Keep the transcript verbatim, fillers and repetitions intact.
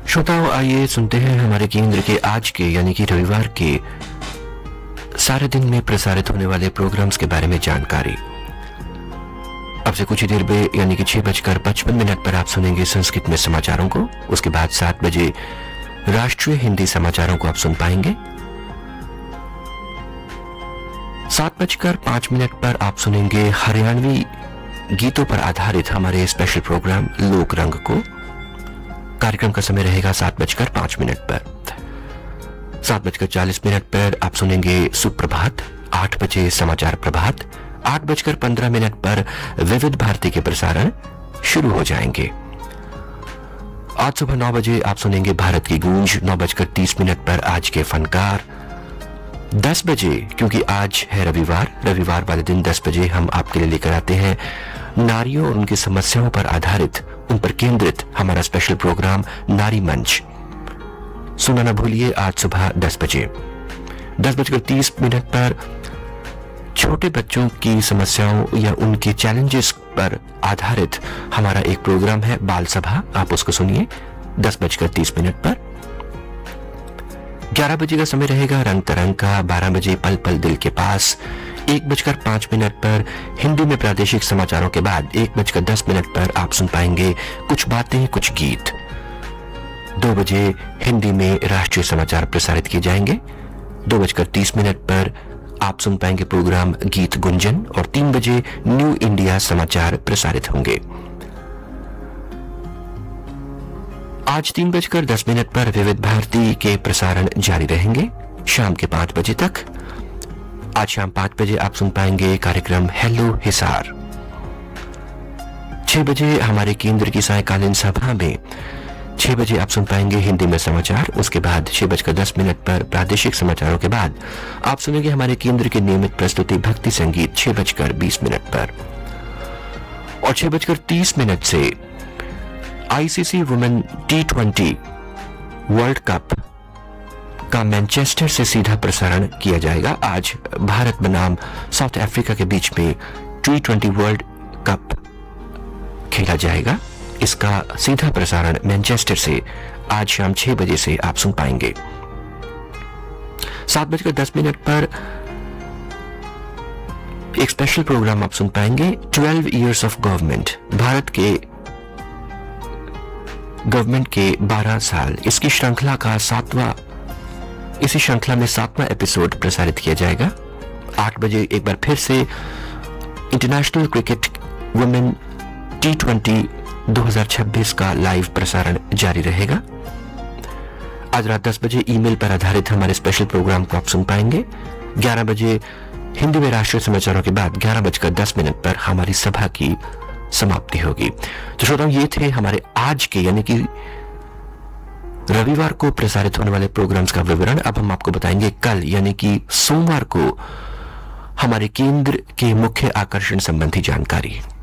श्रोताओं, आइए सुनते हैं हमारे केंद्र के आज के यानी कि रविवार के सारे दिन में प्रसारित होने वाले प्रोग्राम्स के बारे में जानकारी। अब से कुछ ही देर में यानी कि छह बजकर पचपन मिनट पर आप सुनेंगे संस्कृत में समाचारों को। उसके बाद सात बजे राष्ट्रीय हिंदी समाचारों को आप सुन पाएंगे। सात बजकर पांच मिनट पर आप सुनेंगे हरियाणवी गीतों पर आधारित हमारे स्पेशल प्रोग्राम लोक रंग को। कार्यक्रम का समय रहेगा सात बजकर पांच मिनट पर। सात बजकर चालीस मिनट पर आप सुनेंगे सुप्रभात। आठ बजे समाचार प्रभात। आठ बजकर पंद्रह मिनट पर विविध भारती के प्रसारण शुरू हो जाएंगे। आज सुबह नौ बजे आप सुनेंगे भारत की गूंज। नौ बजकर तीस मिनट पर आज के फनकार। दस बजे, क्योंकि आज है रविवार, रविवार वाले दिन दस बजे हम आपके लिए लेकर आते हैं नारियों और उनकी समस्याओं पर आधारित, उन पर केंद्रित हमारा स्पेशल प्रोग्राम नारी मंच। सुनना न भूलिए आज सुबह दस बजे। दस बजकर तीस मिनट पर छोटे बच्चों की समस्याओं या उनके चैलेंजेस पर आधारित हमारा एक प्रोग्राम है बाल सभा, आप उसको सुनिए दस बजकर तीस मिनट पर। ग्यारह बजे का समय रहेगा रंग तरंग का। बारह बजे पल पल दिल के पास। एक बजकर पांच मिनट पर हिंदी में प्रादेशिक समाचारों के बाद एक बजकर दस मिनट पर आप सुन पाएंगे कुछ बातें कुछ गीत। दो बजे हिंदी में राष्ट्रीय समाचार प्रसारित किए जाएंगे। दो बजकर तीस मिनट पर आप सुन पाएंगे प्रोग्राम गीत गुंजन और तीन बजे न्यू इंडिया समाचार प्रसारित होंगे। आज तीन बजकर दस मिनट पर विविध भारती के प्रसारण जारी रहेंगे शाम के पांच बजे तक। आज शाम पांच बजे आप सुन पाएंगे कार्यक्रम हेलो हिसार। छह बजे हमारे केंद्र की सायकालीन सभा में छह बजे आप सुन पाएंगे हिंदी में समाचार। उसके बाद छह बजकर दस मिनट पर प्रादेशिक समाचारों के बाद आप सुनेंगे हमारे केंद्र की नियमित प्रस्तुति भक्ति संगीत छह बजकर बीस मिनट पर। और छह बजकर तीस मिनट से ICC women T twenty world cup का मैनचेस्टर से सीधा प्रसारण किया जाएगा। आज भारत बनाम साउथ अफ्रीका के बीच में टी ट्वेंटी वर्ल्ड कप खेला जाएगा। इसका सीधा प्रसारण मैनचेस्टर से आज शाम छह बजे से आप सुन पाएंगे। सात बजकर दस मिनट पर एक स्पेशल प्रोग्राम आप सुन पाएंगे twelve years of government, Bharat के गवर्नमेंट के बारह साल। इसकी श्रृंखला का सातवां इसी श्रृंखला में सातवां एपिसोड प्रसारित किया जाएगा। आठ बजे एक बार फिर से international cricket women T twenty दो हज़ार छब्बीस का लाइव प्रसारण जारी रहेगा। आज रात दस बजे ईमेल पर आधारित हमारे स्पेशल प्रोग्राम को आप सुन पाएंगे। ग्यारह बजे हिंदी में राष्ट्रीय समाचारों के बाद ग्यारह बजकर दस मिनट पर हमारी सभा की समाप्ति होगी। तो श्रोताओं, ये थे हमारे आज के यानी कि रविवार को प्रसारित होने वाले प्रोग्राम्स का विवरण। अब हम आपको बताएंगे कल यानी कि सोमवार को हमारे केंद्र के मुख्य आकर्षण संबंधी जानकारी।